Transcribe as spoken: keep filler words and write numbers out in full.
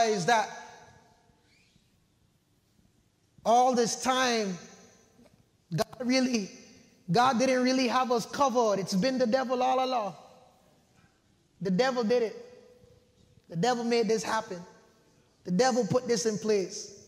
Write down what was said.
realize that all this time, God really, God didn't really have us covered. It's been the devil all along. The devil did it. The devil made this happen. The devil put this in place.